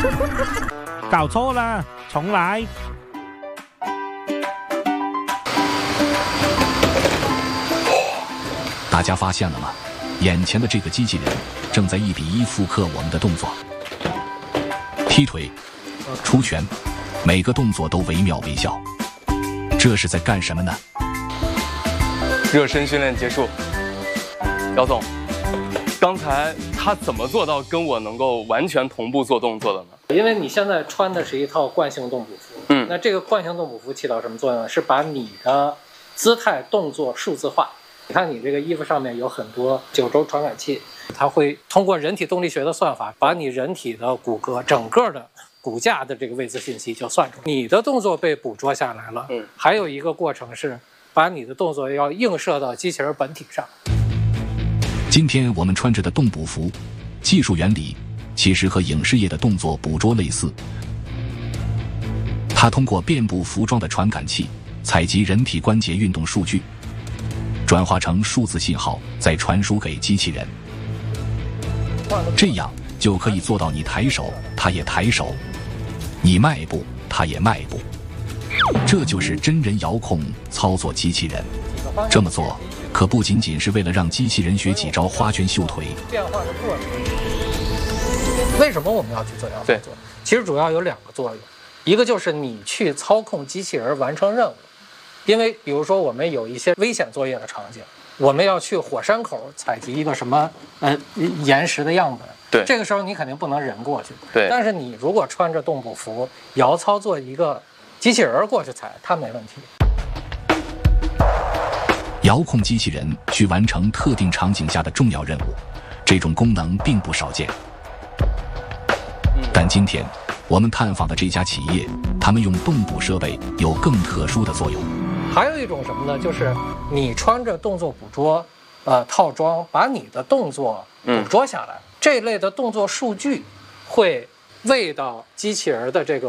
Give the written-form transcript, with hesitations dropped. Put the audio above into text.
搞错了，重来。 大家发现了吗？眼前的这个机器人正在1比1复刻我们的动作，踢腿、出拳，每个动作都惟妙惟肖。这是在干什么呢？ 热身训练结束，姚总，刚才他怎么做到跟我能够完全同步做动作的呢？ 因为你现在穿的是一套惯性动捕服，那这个惯性动捕服起到什么作用呢？是把你的姿态动作数字化。你看你这个衣服上面有很多9轴传感器，它会通过人体动力学的算法，把你人体的骨骼整个的骨架的这个位置信息就算出来，你的动作被捕捉下来了。还有一个过程是把你的动作要映射到机器人本体上。 今天我们穿着的动捕服，技术原理其实和影视业的动作捕捉类似。它通过遍布服装的传感器，采集人体关节运动数据，转化成数字信号，再传输给机器人。这样就可以做到你抬手，它也抬手；你迈步，它也迈步。这就是真人遥控操作机器人。这么做可不仅仅是为了让机器人学几招花拳绣腿。 变化的过程。为什么我们要去做这样的动作？其实主要有2个作用，一个就是你去操控机器人完成任务。因为比如说我们有一些危险作业的场景，我们要去火山口采集一个什么岩石的样本， 对， 这个时候你肯定不能人过去， 对。 但是你如果穿着动捕服，遥操作一个机器人过去采，它没问题。 遥控机器人去完成特定场景下的重要任务，这种功能并不少见。但今天我们探访的这家企业，他们用动捕设备有更特殊的作用。 还有一种什么呢？就是你穿着动作捕捉套装，把你的动作捕捉下来，这类的动作数据会喂到机器人的这个